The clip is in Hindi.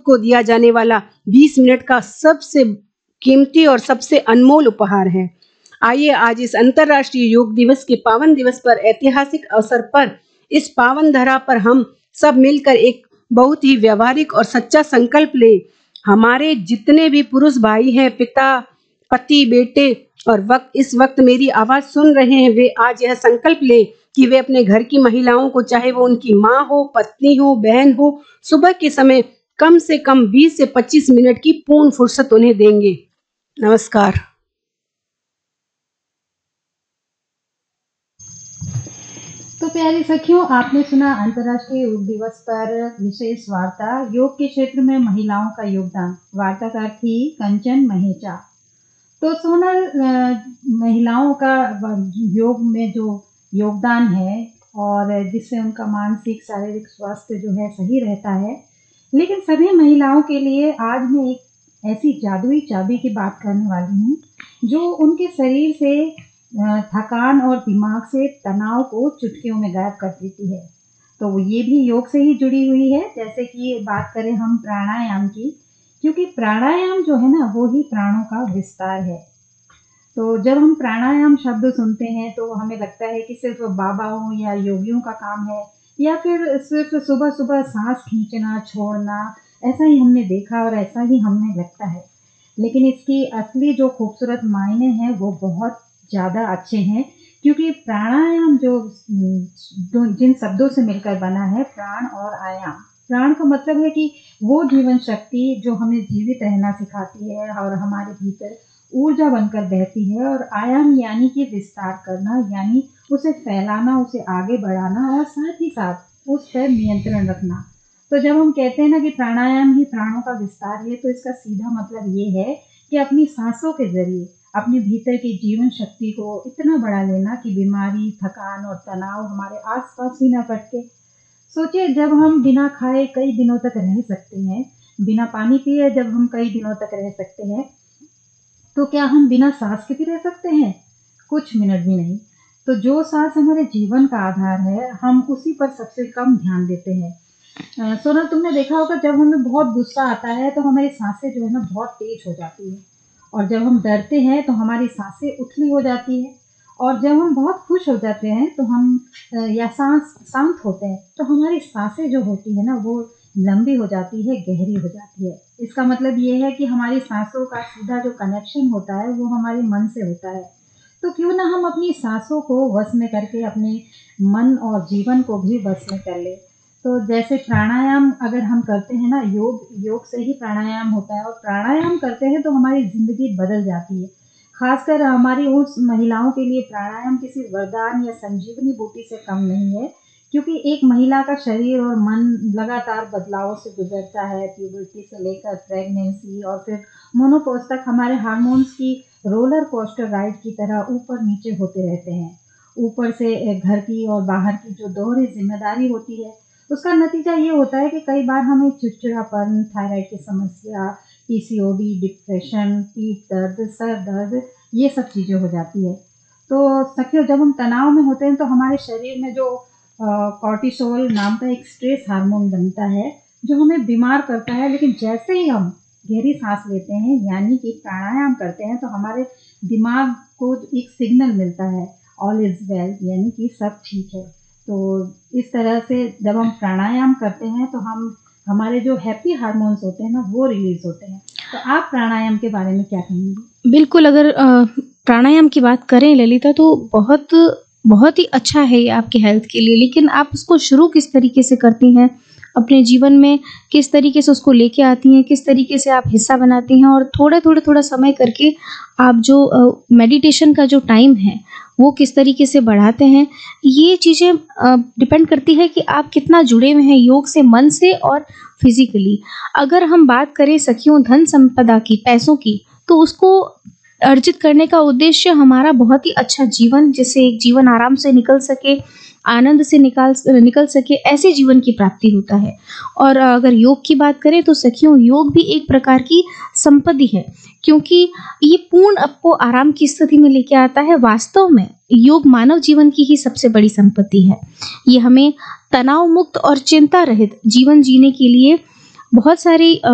को दिया जाने वाला 20 मिनट का सबसे कीमती और सबसे अनमोल उपहार है। आइए आज इस अंतर्राष्ट्रीय योग दिवस के पावन दिवस पर ऐतिहासिक अवसर पर इस पावन धरा पर हम सब मिलकर एक बहुत ही व्यवहारिक और सच्चा संकल्प ले। हमारे जितने भी पुरुष भाई हैं, पिता, पति, बेटे और इस वक्त मेरी आवाज सुन रहे हैं, वे आज यह संकल्प ले कि वे अपने घर की महिलाओं को, चाहे वो उनकी माँ हो, पत्नी हो, बहन हो, सुबह के समय कम से कम 20 से 25 मिनट की पूर्ण फुर्सत उन्हें देंगे। नमस्कार। तो प्यारी सखियों, आपने सुना अंतर्राष्ट्रीय योग दिवस पर विशेष वार्ता, योग के क्षेत्र में महिलाओं का योगदान। वार्ताकार थी कंचन महेचा। तो सोनल, महिलाओं का योग में जो योगदान है और जिससे उनका मानसिक शारीरिक स्वास्थ्य जो है सही रहता है, लेकिन सभी महिलाओं के लिए आज मैं एक ऐसी जादुई चाबी की बात करने वाली हूँ जो उनके शरीर से थकान और दिमाग से तनाव को चुटकियों में गायब कर देती है। तो ये भी योग से ही जुड़ी हुई है। जैसे कि बात करें हम प्राणायाम की, क्योंकि प्राणायाम जो है ना वो ही प्राणों का विस्तार है। तो जब हम प्राणायाम शब्द सुनते हैं तो हमें लगता है कि सिर्फ बाबाओं या योगियों का काम है, या फिर सिर्फ सुबह सुबह सांस खींचना छोड़ना, ऐसा ही हमने देखा और ऐसा ही हमें लगता है। लेकिन इसकी असली जो खूबसूरत मायने हैं वो बहुत ज़्यादा अच्छे हैं, क्योंकि प्राणायाम जो जिन शब्दों से मिलकर बना है, प्राण और आयाम। प्राण का मतलब है कि वो जीवन शक्ति जो हमें जीवित रहना सिखाती है और हमारे भीतर ऊर्जा बनकर बहती है, और आयाम यानी कि विस्तार करना, यानी उसे फैलाना, उसे आगे बढ़ाना और साथ ही साथ उस पर नियंत्रण रखना। तो जब हम कहते हैं ना कि प्राणायाम ही प्राणों का विस्तार है, तो इसका सीधा मतलब ये है कि अपनी सांसों के जरिए अपने भीतर की जीवन शक्ति को इतना बढ़ा लेना कि बीमारी, थकान और तनाव हमारे आसपास ही ना फटके। सोचिए, जब हम बिना खाए कई दिनों तक रह सकते हैं, बिना पानी पिए जब हम कई दिनों तक रह सकते हैं, तो क्या हम बिना सांस के भी रह सकते हैं? कुछ मिनट भी नहीं। तो जो सांस हमारे जीवन का आधार है, हम उसी पर सबसे कम ध्यान देते हैं। सोनल, तुमने देखा होगा जब हमें बहुत गुस्सा आता है तो हमारी सांसें जो है ना बहुत तेज हो जाती है, और जब हम डरते हैं तो हमारी सांसें उथली हो जाती है, और जब हम बहुत खुश हो जाते हैं तो हम या शांत होते हैं तो हमारी सांसें जो होती है ना वो लंबी हो जाती है, गहरी हो जाती है। इसका मतलब ये है कि हमारी सांसों का सीधा जो कनेक्शन होता है वो हमारे मन से होता है। तो क्यों ना हम अपनी सांसों को वश में करके अपने मन और जीवन को भी वश में कर ले। तो जैसे प्राणायाम अगर हम करते हैं ना, योग से ही प्राणायाम होता है, और प्राणायाम करते हैं तो हमारी ज़िंदगी बदल जाती है। खासकर हमारी उस महिलाओं के लिए प्राणायाम किसी वरदान या संजीवनी बूटी से कम नहीं है, क्योंकि एक महिला का शरीर और मन लगातार बदलावों से गुजरता है। प्यूबर्टी से लेकर प्रेगनेंसी और फिर मोनोपॉज तक हमारे हार्मोन्स की रोलर कोस्टर राइड की तरह ऊपर नीचे होते रहते हैं। ऊपर से घर की और बाहर की जो दोहरी जिम्मेदारी होती है, उसका नतीजा ये होता है कि कई बार हमें चिड़चिड़ापन, थायराइड की समस्या, पीसीओडी, डिप्रेशन, पीठ दर्द, सर दर्द, ये सब चीज़ें हो जाती है। तो सखियों, जब हम तनाव में होते हैं तो हमारे शरीर में जो कॉर्टिसोल नाम का एक स्ट्रेस हार्मोन बनता है जो हमें बीमार करता है। लेकिन जैसे ही हम गहरी सांस लेते हैं, यानी कि प्राणायाम करते हैं, तो हमारे दिमाग को एक सिग्नल मिलता है, ऑल इज वेल, यानी कि सब ठीक है। तो इस तरह से जब हम प्राणायाम करते हैं तो हमारे जो हैप्पी हार्मोन्स होते हैं ना वो रिलीज होते हैं। तो आप प्राणायाम के बारे में क्या कहेंगे? बिल्कुल, अगर प्राणायाम की बात करें ललिता, तो बहुत ही अच्छा है ये आपकी हेल्थ के लिए। लेकिन आप उसको शुरू किस तरीके से करती हैं, अपने जीवन में किस तरीके से उसको लेके आती हैं, किस तरीके से आप हिस्सा बनाती हैं, और थोड़ा समय करके आप जो मेडिटेशन का जो टाइम है वो किस तरीके से बढ़ाते हैं, ये चीज़ें डिपेंड करती है कि आप कितना जुड़े हुए हैं योग से, मन से और फिजिकली। अगर हम बात करें सखियों धन संपदा की, पैसों की, तो उसको अर्जित करने का उद्देश्य हमारा बहुत ही अच्छा जीवन, जिससे एक जीवन आराम से निकल सके, आनंद से निकल सके, ऐसे जीवन की प्राप्ति होता है। और अगर योग की बात करें तो सखियों, योग भी एक प्रकार की संपत्ति है, क्योंकि ये पूर्ण आपको आराम की स्थिति में लेके आता है। वास्तव में योग मानव जीवन की ही सबसे बड़ी संपत्ति है। ये हमें तनाव मुक्त और चिंता रहित जीवन जीने के लिए बहुत सारी